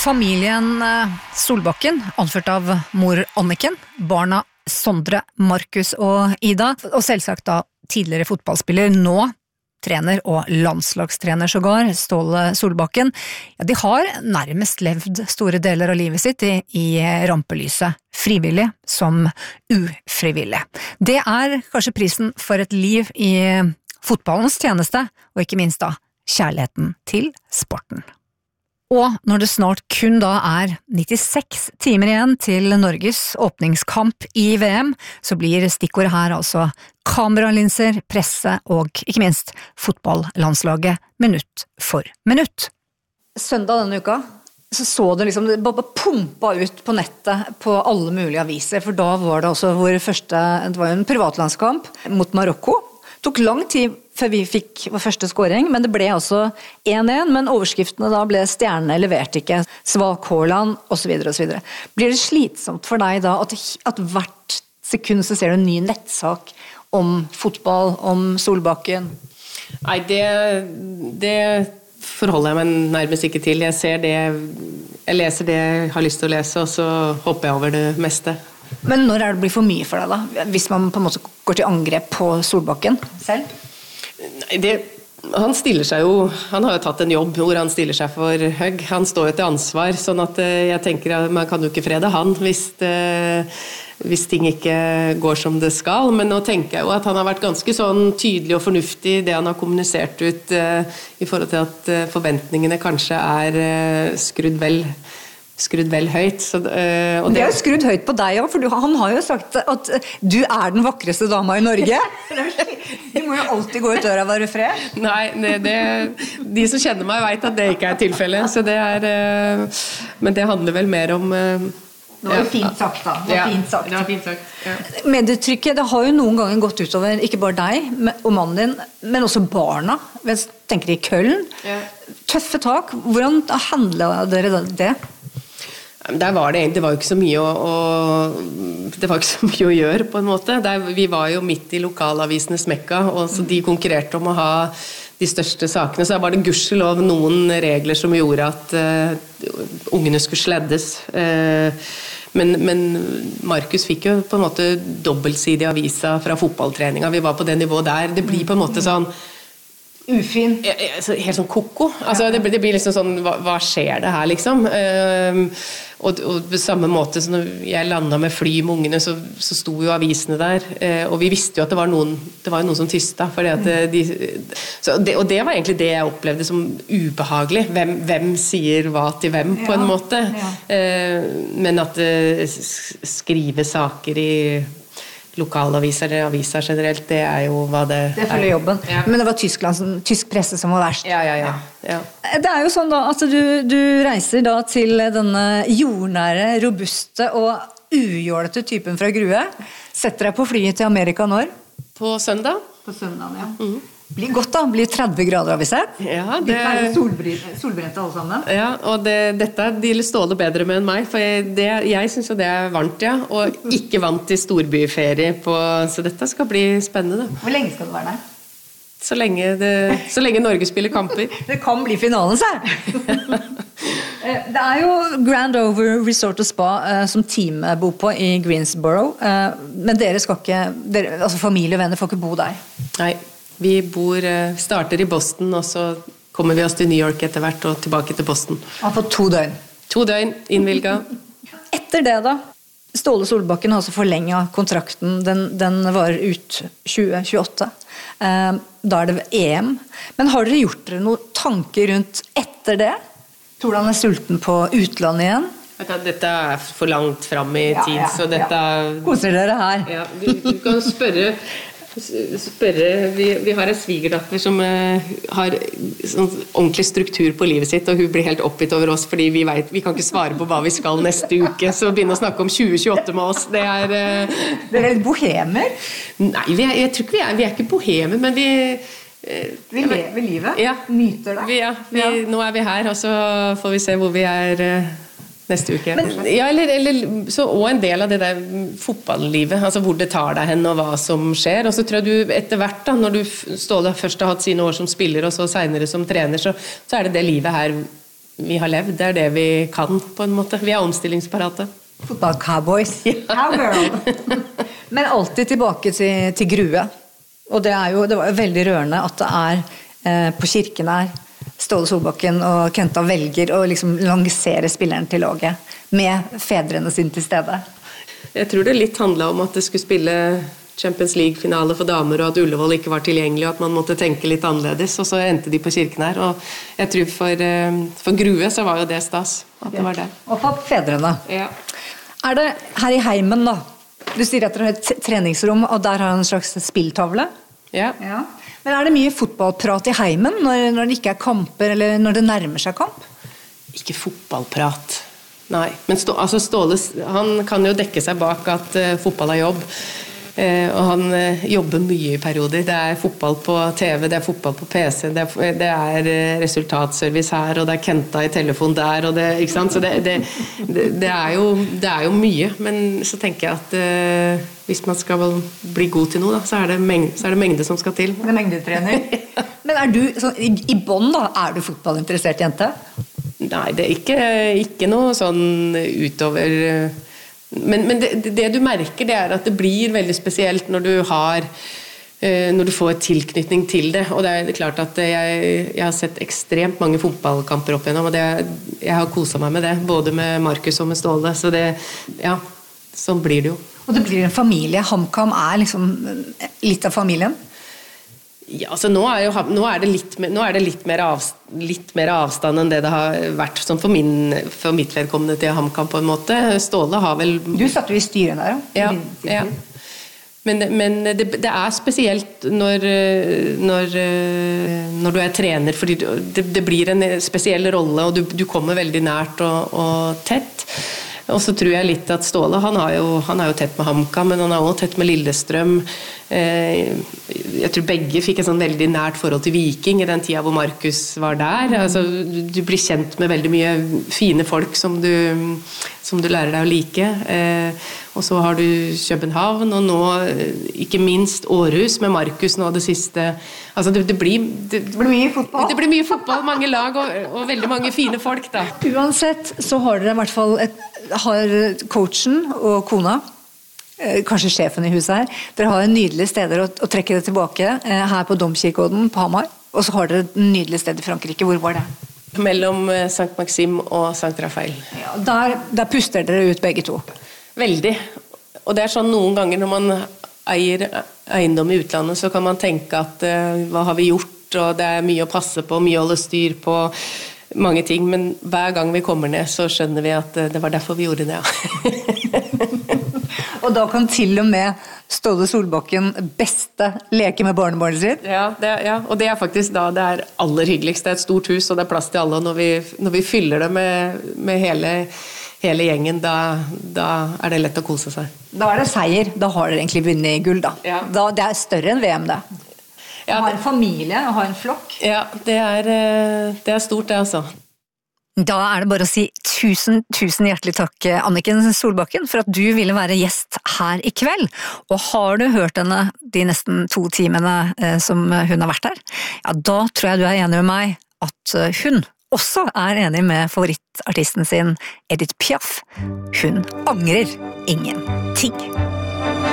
Familien Solbakken, anført av mor Anniken, barna Sondre, Markus og Ida, og selvsagt da tidligere fotballspiller, nå trener og landslagstrener sågar, Ståle Solbakken, ja, de har nærmest levd store deler av livet sitt i rampelyset, frivillig som ufrivillig. Det kanskje prisen for et liv i fotballens tjeneste, og ikke minst da kjærligheten til sporten. Og når det snart kun da 96 timer igjen til Norges åpningskamp i VM, så blir stikkordet her altså kameralinser, presse og ikke minst fotballandslaget minutt for minutt. Søndag denne uka så det liksom det bare pumpa ut på nettet på alle mulige aviser, for da var det også det var en privatlandskamp mot Marokko. Det tok lang tid før vi fikk vår første scoring, men det ble altså 1-1, men overskriftene da ble stjernene leverte ikke, svak Haaland, og så videre og så videre. Blir det slitsomt for deg da at hvert sekund så ser du en ny nettsak om fotball, om Solbakken? Nei, det forholder jeg meg nærmest ikke til. Jeg leser det jeg har lyst til å lese, og så hopper jeg over det meste. Men når det blir for mye for deg da? Hvis man på en måte går til angrep på Solbakken selv? Nei, han har jo tatt en jobb hvor han stiller seg for høgg. Han står jo til ansvar, sånn at jeg tenker at man kan jo ikke frede han hvis ting ikke går som det skal. Men nå tenker jeg jo at han har vært ganske sånn tydelig og fornuftig i det han har kommunisert ut i forhold til at forventningene kanskje skrudd vel høyt. Og det er jo skrudd høyt på deg også, for han har jo sagt at du den vakreste dama i Norge. Du må jo alltid gå ut døra og være fred. Nei, de som kjenner meg vet at det ikke tilfellet, så men det handler vel mer om... Det var fint sagt da. Det var fint sagt. Ja. Medietrykket, det har jo noen ganger gått utover ikke bare deg og mannen din, men også barna. Jeg tenker i Køln. Ja. Tøffe tak. Hvordan handler dere det? Der var det var jo ikke så mye det var ikke så mye å gjøre på en måte. Vi var jo midt i lokalavisenes mekka, og så de konkurrerte om å ha de største sakene, så var det gudskjelov noen regler som gjorde at ungene skulle sleddes. Men Markus fikk jo på en måte dobbeltsidig avisa fra fotballtreninga. Vi var på det nivået der. Det blir på en måte sånn ufin. Helt sånn koko. Altså, det blir liksom sånn, hva skjer det her, liksom? Og på samme måte som når jeg landet med fly med ungene, så sto jo avisene der, og vi visste jo at det var noen som tysta, fordi at og det var egentlig det jeg opplevde som ubehagelig. Hvem sier hva til hvem, på en måte? Men at skrive saker i lokalaviser eller aviser generelt, det jo hva det følger jobben. Ja. Men det var tysk presse som var verst. Ja. Det jo sånn da at du reiser da til denne jordnære, robuste og ujålete typen fra Grue. Setter deg på flyet til Amerika når? På søndag. På søndag, ja. Blir godt da, blir 30 grader har vi sett. Ja, solbrente alle sammen. Ja, og dette de Ståle bedre med enn meg, for jeg synes jo det varmt, ja, og ikke vant til storbyferie så dette skal bli spennende. Hvor lenge skal du være der? Så lenge Norge spiller kamper. Det kan bli finalen, så. Det jo Grand Over Resort og Spa som teamet bor på i Greensboro, men dere skal ikke, altså familie og venner får ikke bo der. Nei. Vi starter i Boston, og så kommer vi oss til New York etter hvert, og tilbake til Boston. Han får 2 døgn. 2 døgn, innvilget. Etter det da, Ståle Solbakken har altså forlenget kontrakten, den varer ut 2028. Da det EM. Men har dere gjort dere noen tanker rundt etter det? Tror du han sulten på utlandet igjen? Dette for langt frem i tid, så dette... Koser dere her? Ja, du kan spørre, vi har en svigerdatter som har sånn ordentlig struktur på livet sitt, og hun blir helt oppgitt over oss, fordi vi kan ikke svare på hva vi skal neste uke, så begynne å snakke om 2028 med oss, Dere litt bohemer? Nei, jeg tror ikke vi ikke bohemer, men vi lever livet, ja, nyter det. Nå vi her, og så får vi se hvor vi neste uke. Ja, så også en del av det der fotballlivet, altså hvor det tar deg hen og hva som skjer, og så tror jeg du etter hvert da, når du Ståle først har hatt sine år som spiller og så senere som trener, så det livet her vi har levd, det det vi kan på en måte. Vi omstillingsparate. Fotball-cowboys. Cowgirl. Men alltid tilbake til Grue. Og det var jo veldig rørende at det på Kirken Ståle Solbakken og Kenta velger å liksom lansere spilleren til laget med fedrene sin til stede. Jeg tror det litt handlet om at det skulle spille Champions League-finale for damer, og at Ullevål ikke var tilgjengelig, og at man måtte tenke litt annerledes, og så endte de på Kirken her. Og jeg tror for Grue så var jo det stas, at det var det. Og for fedrene. Ja. Det her i heimen da? Du sier at dere har et treningsrom, og der har en slags spilltavle. Ja. Men det mye fotballprat i heimen når det ikke kamper, eller når det nærmer seg kamp? Ikke fotballprat. Nei, men Ståle, han kan jo dekke seg bak at fotball jobb. Og han jobber mye i perioder. Det fotball på TV, det fotball på PC, det resultatservice her, og det Kenta i telefon der, og det, ikke sant? Så det jo mye, men så tenker jeg at hvis man skal bli god til noe, da, så det mengde som skal til. Det mengdetrener. Men du, i bånd da, du fotballinteressert jente? Nei, det ikke noe sånn utover... Men det du merker, det at det blir veldig spesielt når du får tilknytning til det, og det klart at jeg har sett ekstremt mange fotballkamper opp igjennom, og jeg har koset meg med det, både med Markus og med Ståle, så sånn blir det jo. Og det blir en familie, HamKam liksom litt av familien? Ja, altså nå det litt mer avstand enn det har vært sånn for mitt vedkommende til HamKam på en måte. Ståle har vel... Du satt jo i styret der, ja. Ja. Men det spesielt når du trener, fordi det blir en spesiell rolle, og du kommer veldig nært og tett. Og så tror jeg litt at Ståle, han er jo tett med HamKam, men han er også tett med Lillestrøm. Jeg tror begge fikk et sånn veldig nært forhold til Viking i den tida hvor Markus var der. Altså, du blir kjent med veldig mye fine folk som du lærer deg å like. Og så har du København, og nå ikke minst Århus med Markus nå det siste. Altså det blir mye fotball. Det blir mye fotball, mange lag og veldig mange fine folk da. Uansett så har dere i hvert fall har coachen og kona, kanskje sjefen i huset her, dere har en nydelig steder å trekke det tilbake her på Domkirkeodden på Hamar, og så har dere et nydelig sted i Frankrike. Hvor var det? Mellom Saint Maxim og Saint Raphael. Ja, der puster dere ut begge to. Veldig. Og det sånn noen ganger når man eier eiendom i utlandet, så kan man tenke at hva har vi gjort, og det mye å passe på, mye å holde styr på, mange ting, men hver gang vi kommer ned så skjønner vi at det var derfor vi gjorde det. Og da kan til og med Ståle Solbakken beste leke med barnebarnet sitt? Ja, og det faktisk da det aller hyggeligste. Det et stort hus, og det plass til alle, og når vi fyller det med hele gjengen, da det lett å kose seg. Da det seier, da har dere egentlig vunnet gull da. Ja. Det større enn VM det. Ja, ha en familie, ha en flokk. Ja, det stort det altså. Da det bare å si tusen hjertelig takk, Anniken Solbakken, for at du ville være gjest her i kveld. Og har du hørt henne de nesten 2 timene som hun har vært her, ja, da tror jeg du enig med meg at hun også enig med favorittartisten sin, Edith Piaf. Hun angrer ingenting.